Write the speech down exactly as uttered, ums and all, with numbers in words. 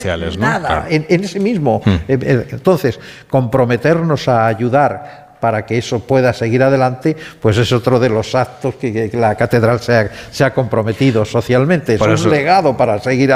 sociales, ¿no? Nada, Claro. en, en ese mismo. Mm. Eh, eh, Entonces, comprometernos a ayudar para que eso pueda seguir adelante, pues es otro de los actos que, que la catedral se ha, se ha comprometido socialmente. Es Por un eso- legado para seguir